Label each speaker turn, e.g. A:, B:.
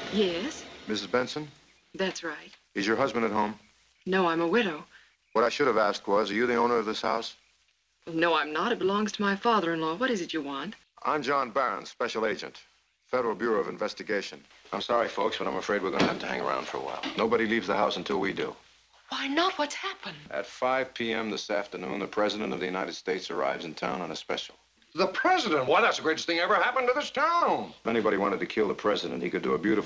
A: Yes,
B: Mrs. Benson,
A: that's right.
B: is your husband at home?
A: No, I'm a widow.
B: What I should have asked was, are you the owner of this house?
A: No, I'm not. It belongs to my father-in-law. What is it you want?
B: I'm John Barron, Special Agent, Federal Bureau of Investigation. I'm sorry, folks, but I'm afraid we're going to have to hang around for a while. Nobody leaves the house until we do.
A: Why not? What's happened?
B: At 5 p.m. this afternoon, the President of the United States arrives in town on a special.
C: The president? Why, that's the greatest thing ever happened to this town.
B: If anybody wanted to kill the President, he could do a beautiful